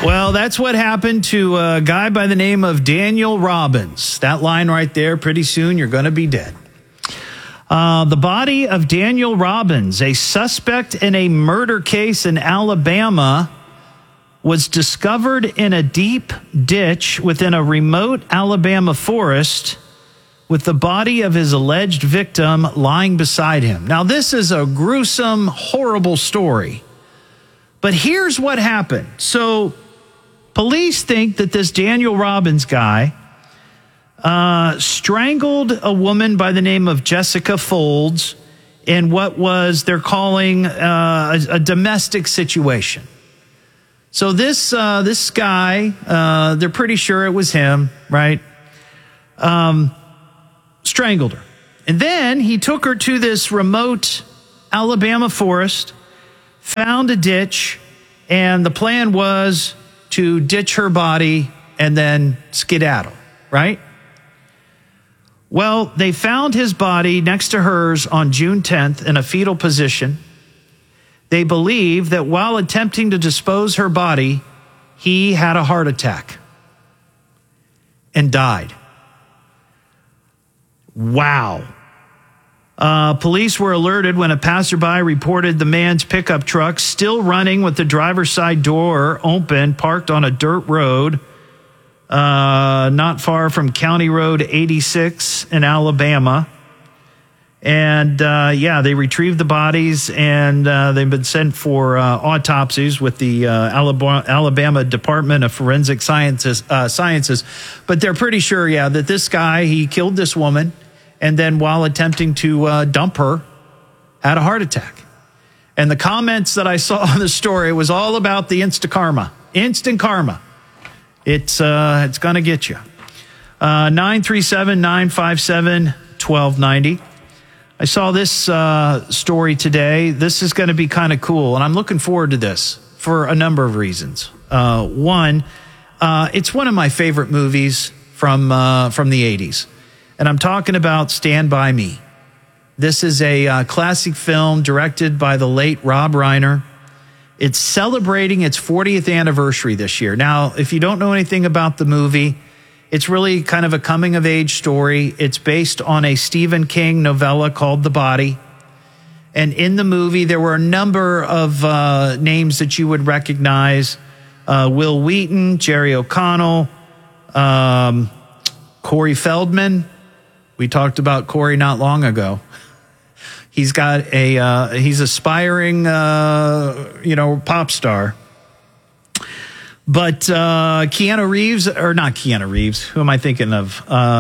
Well, that's what happened to a guy by the name of Daniel Robbins. That line right there, pretty soon you're going to be dead. The body of Daniel Robbins, a suspect in a murder case in Alabama, was discovered in a deep ditch within a remote Alabama forest with the body of his alleged victim lying beside him. Now, this is a gruesome, horrible story. But here's what happened. So, police think that this Daniel Robbins guy strangled a woman by the name of Jessica Folds in what they're calling a domestic situation. So this guy, they're pretty sure it was him, right? Strangled her. And then he took her to this remote Alabama forest, found a ditch, and the plan was to ditch her body and then skedaddle, right? Well, they found his body next to hers on June 10th in a fetal position. They believe that while attempting to dispose her body, he had a heart attack and died. Wow. Police were alerted when a passerby reported the man's pickup truck still running with the driver's side door open, parked on a dirt road not far from County Road 86 in Alabama. And, they retrieved the bodies, and they've been sent for autopsies with the Alabama Department of Forensic Sciences. But they're pretty sure, that this guy, he killed this woman, and then while attempting to dump her, had a heart attack. And the comments that I saw on the story was all about the instant karma. Instant karma. It's going to get you. 937-957-1290. I saw this story today. This is going to be kind of cool, and I'm looking forward to this for a number of reasons. One, it's one of my favorite movies from the 80s, and I'm talking about Stand By Me. This is a classic film directed by the late Rob Reiner. It's celebrating its 40th anniversary this year. Now, if you don't know anything about the movie, it's really kind of a coming-of-age story. It's based on a Stephen King novella called The Body. And in the movie, there were a number of names that you would recognize. Will Wheaton, Jerry O'Connell, Corey Feldman. We talked about Corey not long ago. He's got he's aspiring, pop star. But Keanu Reeves, or not Keanu Reeves, who am I thinking of?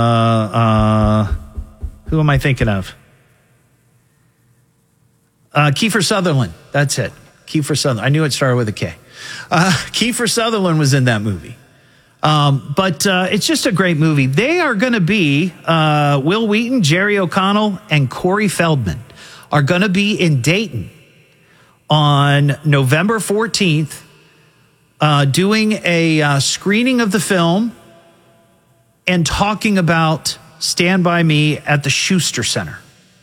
Kiefer Sutherland. That's it. Kiefer Sutherland. I knew it started with a K. Kiefer Sutherland was in that movie. But it's just a great movie. They are going to be, Will Wheaton, Jerry O'Connell, and Corey Feldman are going to be in Dayton on November 14th. Doing a screening of the film and talking about Stand By Me at the Schuster Center.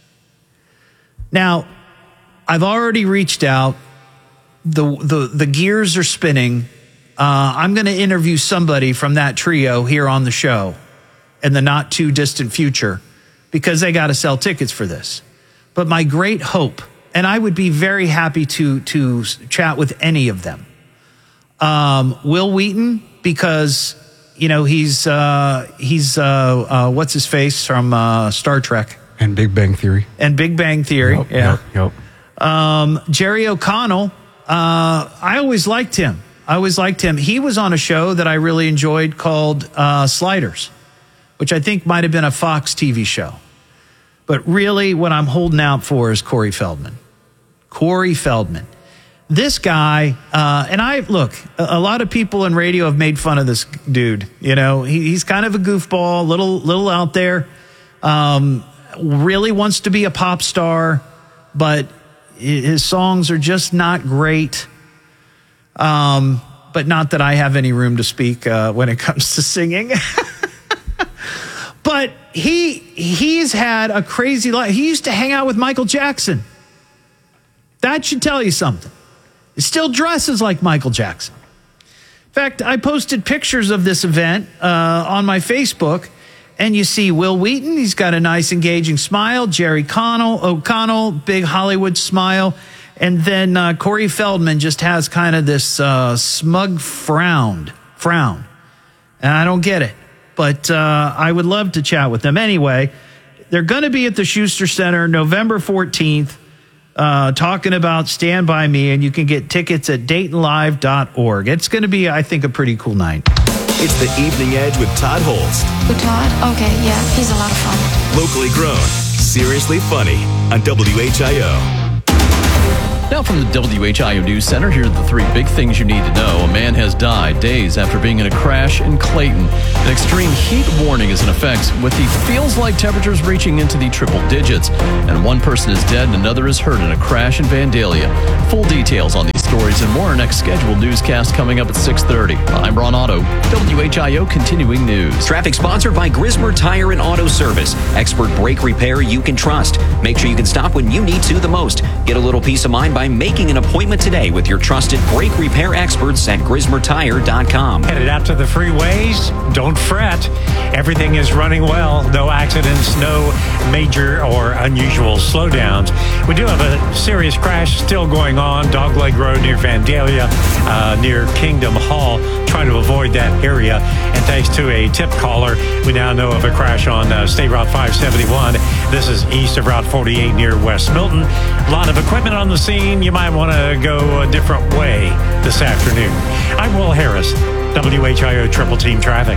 Now, I've already reached out. The gears are spinning. I'm going to interview somebody from that trio here on the show in the not too distant future because they got to sell tickets for this. But my great hope, and I would be very happy to chat with any of them. Will Wheaton, because, he's what's his face from Star Trek. And Big Bang Theory. Yep. Jerry O'Connell, I always liked him. He was on a show that I really enjoyed called Sliders, which I think might have been a Fox TV show. But really what I'm holding out for is Corey Feldman. This guy, and a lot of people in radio have made fun of this dude. He's kind of a goofball, little out there, really wants to be a pop star, but his songs are just not great. But not that I have any room to speak when it comes to singing. But he's had a crazy life. He used to hang out with Michael Jackson. That should tell you something. He still dresses like Michael Jackson. In fact, I posted pictures of this event on my Facebook, and you see Will Wheaton. He's got a nice, engaging smile. Jerry O'Connell, big Hollywood smile. And then Corey Feldman just has kind of this smug frown. And I don't get it. But I would love to chat with them. Anyway, they're going to be at the Schuster Center November 14th talking about Stand By Me, and you can get tickets at DaytonLive.org. It's going to be, I think, a pretty cool night. It's the Evening Edge with Todd Holst. With Todd? Okay, yeah, he's a lot of fun. Locally grown, seriously funny on WHIO. Now from the WHIO News Center, here are the three big things you need to know. A man has died days after being in a crash in Clayton. An extreme heat warning is in effect, with the feels-like temperatures reaching into the triple digits. And one person is dead and another is hurt in a crash in Vandalia. Full details on these stories and more in our next scheduled newscast coming up at 6:30. I'm Ron Otto, WHIO Continuing News. Traffic sponsored by Grismer Tire and Auto Service. Expert brake repair you can trust. Make sure you can stop when you need to the most. Get a little peace of mind by making an appointment today with your trusted brake repair experts at GrismerTire.com. Headed out to the freeways? Don't fret. Everything is running well. No accidents, no major or unusual slowdowns. We do have a serious crash still going on. Dogleg Road near Vandalia, near Kingdom Hall. Try to avoid that area. And thanks to a tip caller, we now know of a crash on State Route 571. This is east of Route 48 near West Milton. A lot of equipment on the scene. You might want to go a different way this afternoon. I'm Will Harris, WHIO Triple Team Traffic.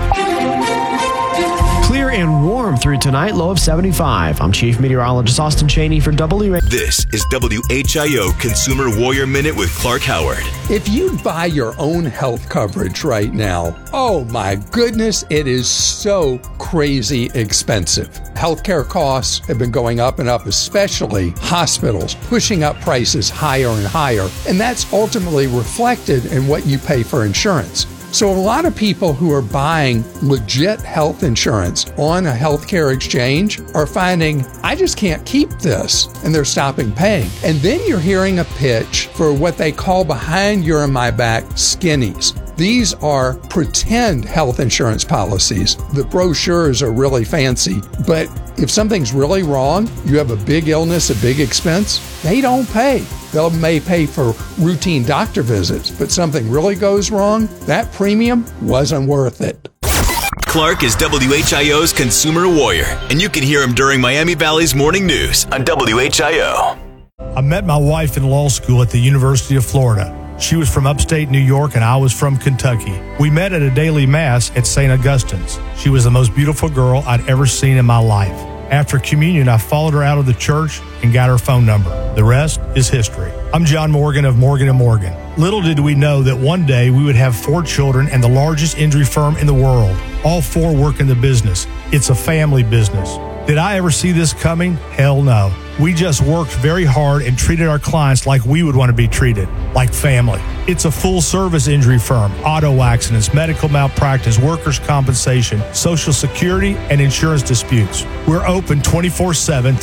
Clear and warm through tonight, low of 75. I'm Chief Meteorologist Austin Cheney for WHIO. This is WHIO Consumer Warrior Minute with Clark Howard. If you buy your own health coverage right now, oh my goodness, it is so crazy expensive. Healthcare costs have been going up and up, especially hospitals, pushing up prices higher and higher. And that's ultimately reflected in what you pay for insurance. So a lot of people who are buying legit health insurance on a healthcare exchange are finding, I just can't keep this, and they're stopping paying. And then you're hearing a pitch for what they call behind your and my back skinnies. These are pretend health insurance policies. The brochures are really fancy, but if something's really wrong, you have a big illness, a big expense, they don't pay. They may pay for routine doctor visits, but something really goes wrong, that premium wasn't worth it. Clark is WHIO's Consumer Warrior, and you can hear him during Miami Valley's Morning News on WHIO. I met my wife in law school at the University of Florida. She was from upstate New York and I was from Kentucky. We met at a daily mass at St. Augustine's. She was the most beautiful girl I'd ever seen in my life. After communion, I followed her out of the church and got her phone number. The rest is history. I'm John Morgan of Morgan & Morgan. Little did we know that one day we would have 4 children and the largest injury firm in the world. All 4 work in the business. It's a family business. Did I ever see this coming? Hell no. We just worked very hard and treated our clients like we would want to be treated, like family. It's a full-service injury firm, auto accidents, medical malpractice, workers' compensation, Social Security, and insurance disputes. We're open 24/7,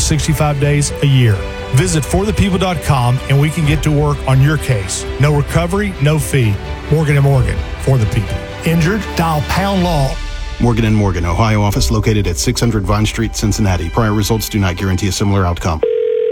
365 days a year. Visit forthepeople.com and we can get to work on your case. No recovery, no fee. Morgan & Morgan, for the people. Injured? Dial pound law. Morgan & Morgan, Ohio office located at 600 Vine Street, Cincinnati. Prior results do not guarantee a similar outcome.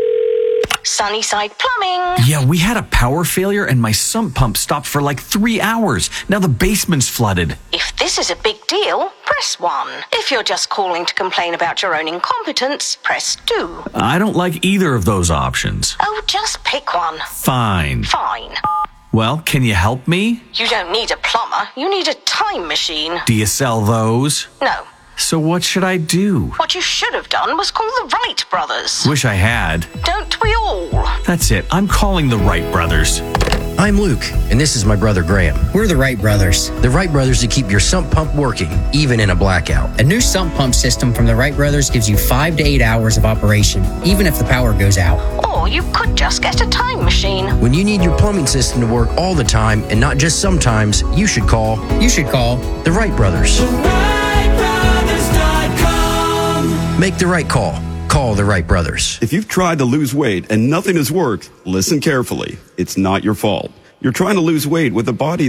Sunnyside Plumbing. Yeah, we had a power failure and my sump pump stopped for like 3 hours. Now the basement's flooded. If this is a big deal, press 1. If you're just calling to complain about your own incompetence, press 2. I don't like either of those options. Oh, just pick one. Fine. Fine. Well, can you help me? You don't need a plumber. You need a time machine. Do you sell those? No. So what should I do? What you should have done was call the Wright brothers. Wish I had. Don't we all? That's it. I'm calling the Wright brothers. I'm Luke, and this is my brother Graham. We're the Wright brothers. The Wright brothers that keep your sump pump working, even in a blackout. A new sump pump system from the Wright brothers gives you 5 to 8 hours of operation, even if the power goes out. Or you could just get a time machine. When you need your plumbing system to work all the time, and not just sometimes, you should call the Wright brothers. Make the right call. Call the Wright brothers. If you've tried to lose weight and nothing has worked, listen carefully. It's not your fault. You're trying to lose weight with a body that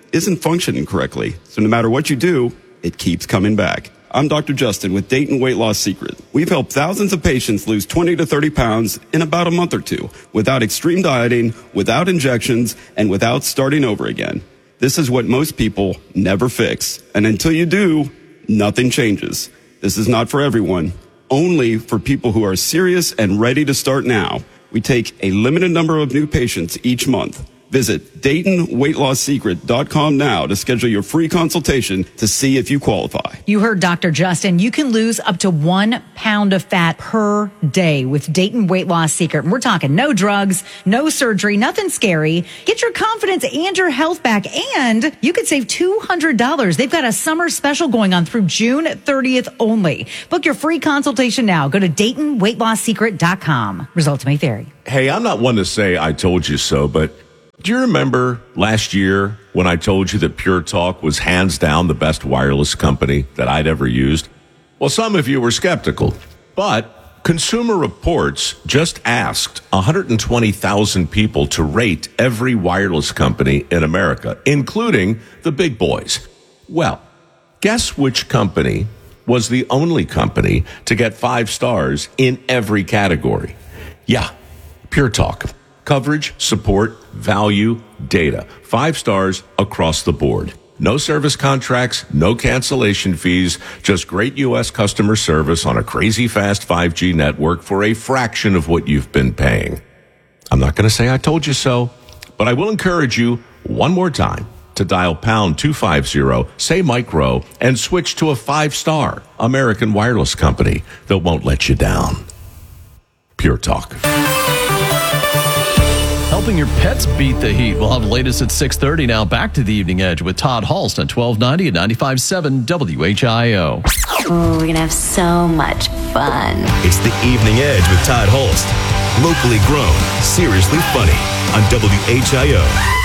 isn't functioning correctly. So no matter what you do, it keeps coming back. I'm Dr. Justin with Dayton Weight Loss Secret. We've helped thousands of patients lose 20 to 30 pounds in about a month or two without extreme dieting, without injections, and without starting over again. This is what most people never fix. And until you do, nothing changes. This is not for everyone, only for people who are serious and ready to start now. We take a limited number of new patients each month. Visit DaytonWeightLossSecret.com now to schedule your free consultation to see if you qualify. You heard Dr. Justin. You can lose up to 1 pound of fat per day with Dayton Weight Loss Secret. And we're talking no drugs, no surgery, nothing scary. Get your confidence and your health back, and you could save $200. They've got a summer special going on through June 30th only. Book your free consultation now. Go to DaytonWeightLossSecret.com. Results may vary. Hey, I'm not one to say I told you so, but do you remember last year when I told you that Pure Talk was hands down the best wireless company that I'd ever used? Well, some of you were skeptical, but Consumer Reports just asked 120,000 people to rate every wireless company in America, including the big boys. Well, guess which company was the only company to get 5 stars in every category? Yeah, Pure Talk. Coverage, support, value, data. 5 stars across the board. No service contracts, no cancellation fees, just great U.S. customer service on a crazy fast 5G network for a fraction of what you've been paying. I'm not going to say I told you so, but I will encourage you one more time to dial pound 250, say micro, and switch to a 5-star American wireless company that won't let you down. Pure Talk. Helping your pets beat the heat. We'll have the latest at 6:30 now. Back to the Evening Edge with Todd Halst on 1290 and 95.7 WHIO. Oh, we're going to have so much fun. It's the Evening Edge with Todd Halst. Locally grown, seriously funny on WHIO.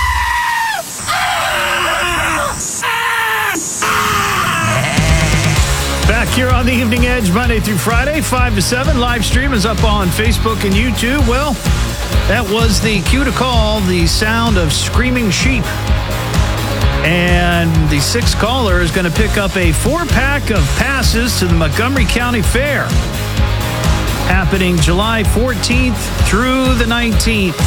Back here on the Evening Edge, Monday through Friday, 5 to 7. Live stream is up on Facebook and YouTube. Well, that was the cue to call, the sound of screaming sheep. And the 6th caller is going to pick up a 4-pack of passes to the Montgomery County Fair, happening July 14th through the 19th.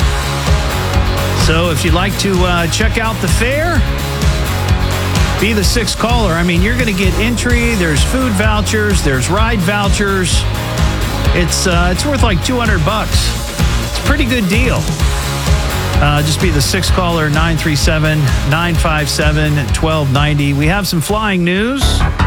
So if you'd like to check out the fair, be the 6th caller. I mean, you're going to get entry. There's food vouchers. There's ride vouchers. It's worth like $200. It's a pretty good deal. Just be the 6th caller, 937-957-1290. We have some flying news.